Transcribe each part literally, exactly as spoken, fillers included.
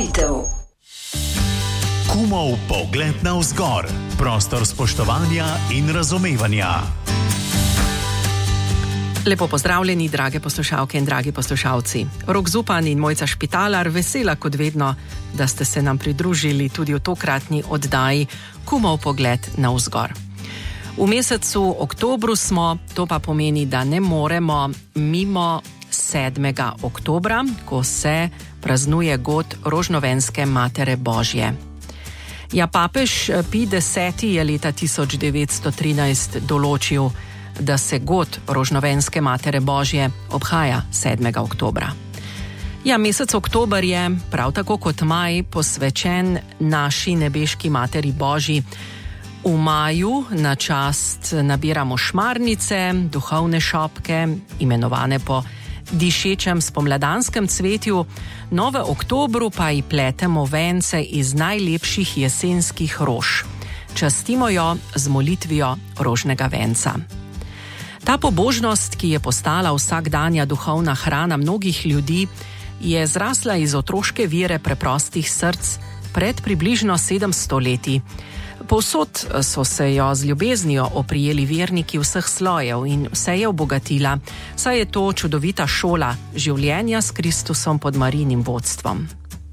molitev. Kumov pogled navzgor, prostor spoštovanja in razumevanja. Lepo pozdravljeni, drage poslušalke in dragi poslušalci. Rok Zupan in Mojca Špitalar, vesela kot vedno, da ste se nam pridružili tudi v tokratni oddaji Kumov pogled navzgor. V mesecu oktobru smo, to pa pomeni, da ne moremo mimo sedmega oktobra, ko se praznuje god Rožnovenske Matere Božje. Ja, papež Pij deseti je leta tisoč devetsto trinajst določil, da se god Rožnovenske Matere Božje obhaja sedmega oktobra. Ja, mesec oktober je, prav tako kot maj, posvečen naši nebeški Materi Božji. V maju na čast nabiramo šmarnice, duhovne šopke, imenovane po dišečem spomladanskem cvetju, no v oktobru pa ji pletemo vence iz najlepših jesenskih rož. Častimo jo z molitvijo rožnega venca. Ta pobožnost, ki je postala vsakdanja duhovna hrana mnogih ljudi, je zrasla iz otroške vere preprostih src pred približno sedemsto leti. Povsod so se jo z ljubeznijo oprijeli verniki vseh slojev in vse je obogatila, saj je to čudovita šola življenja s Kristusom pod Marijinim vodstvom.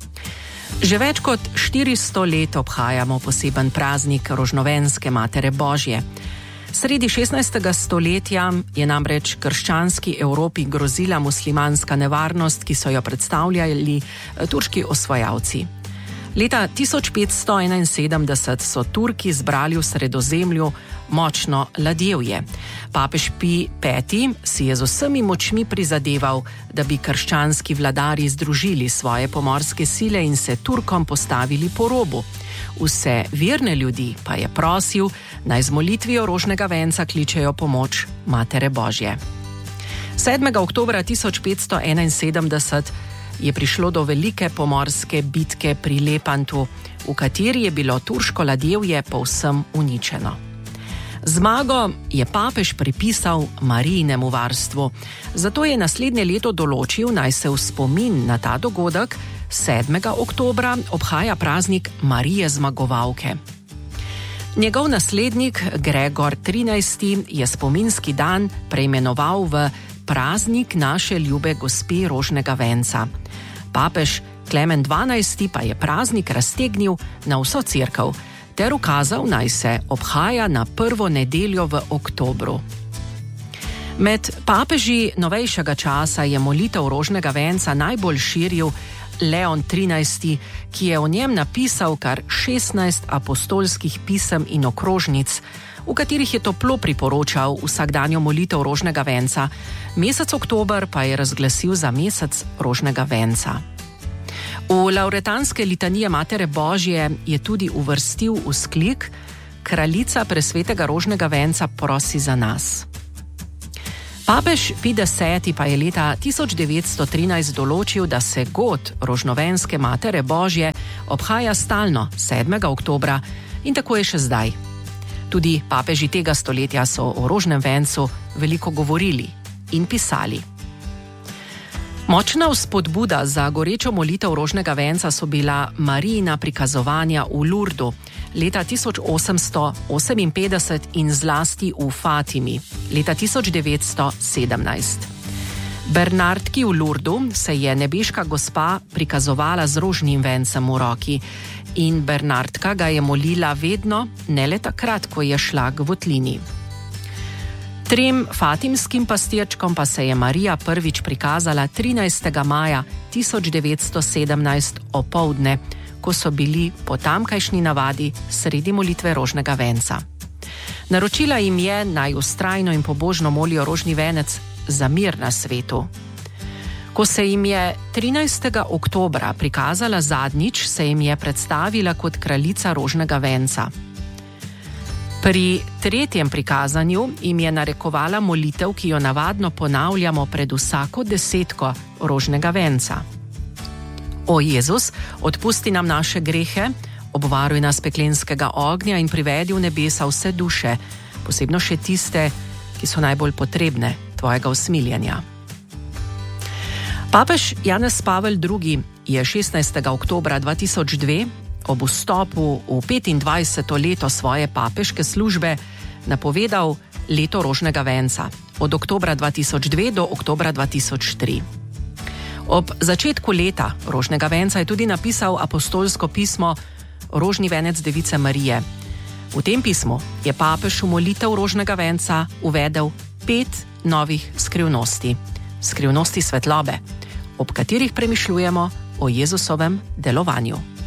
Že več kot štiristo let obhajamo poseben praznik Rožnovenske Matere Božje. Sredi šestnajstega stoletja je namreč krščanski Evropi grozila muslimanska nevarnost, ki so jo predstavljali turški osvajalci. Leta tisoč petsto enainsedemdeset so Turki zbrali v Sredozemlju močno ladjevje. Papež Pij peti si je z vsemi močmi prizadeval, da bi krščanski vladarji združili svoje pomorske sile in se Turkom postavili po robu. Vse verne ljudi pa je prosil, naj z molitvijo rožnega venca kličejo pomoč Matere Božje. sedmega oktobra tisoč petsto enainsedemdeset je prišlo do velike pomorske bitke pri Lepantu, v kateri je bilo turško ladjevje povsem uničeno. Zmago je papež pripisal Marijinemu varstvu, zato je naslednje leto določil, naj se v spomin na ta dogodek sedmega oktobra obhaja praznik Marije Zmagovalke. Njegov naslednik Gregor trinajsti je spominski dan preimenoval v praznik naše ljube gospe rožnega venca. Papež Klemen dvanajsti pa je praznik raztegnil na vso cerkev ter ukazal, naj se obhaja na prvo nedeljo v oktobru. Med papeži novejšega časa je molitev rožnega venca najbolj širil Leon trinajsti, ki je o njem napisal kar šestnajst apostolskih pisem in okrožnic, v katerih je toplo priporočal vsakdanjo molitev rožnega venca. Mesec oktober pa je razglasil za mesec rožnega venca. V lavretanske litanije Matere Božje je tudi uvrstil vzklik: Kraljica presvetega rožnega venca prosi za nas. Papež Pij deseti pa je leta tisoč devetsto trinajst določil, da se god Rožnovenske Matere Božje obhaja stalno sedmega oktobra in tako je še zdaj. Tudi papeži tega stoletja so o rožnem vencu veliko govorili in pisali. Močna vzpodbuda za gorečo molitev rožnega venca so bila Marijina prikazovanja v Lurdu leta tisoč osemsto oseminpetdeset in zlasti v Fatimi leta tisoč devetsto sedemnajst. Bernardki v Lurdu se je nebeška gospa prikazovala z rožnim vencem v roki in Bernardka ga je molila vedno, ne le takrat, ko je šla k votlini. Trem fatimskim pastirčkom pa se je Marija prvič prikazala trinajstega maja tisoč devetsto sedemnajst opoldne, ko so bili po tamkajšnji navadi sredi molitve rožnega venca. Naročila jim je, naj vztrajno in pobožno molijo rožni venec za mir na svetu. Ko se jim je trinajstega oktobra prikazala zadnjič, se jim je predstavila kot kraljica rožnega venca. Pri tretjem prikazanju jim je narekovala molitev, ki jo navadno ponavljamo pred vsako desetko rožnega venca. O Jezus, odpusti nam naše grehe, obvaruj nas peklenskega ognja in privedi v nebesa vse duše, posebno še tiste, ki so najbolj potrebne tvojega usmiljenja. Papež Janez Pavel drugi. je šestnajstega oktobra dva tisoč dve ob vstopu v petindvajseto leto svoje papeške službe napovedal leto rožnega venca od oktobra dva tisoč dve do oktobra dva tisoč tri. Ob začetku leta rožnega venca je tudi napisal apostolsko pismo Rožni venec Device Marije. V tem pismu je papež v molitev rožnega venca uvedel pet novih skrivnosti. Skrivnosti svetlobe, ob katerih premišljujemo o Jezusovem delovanju.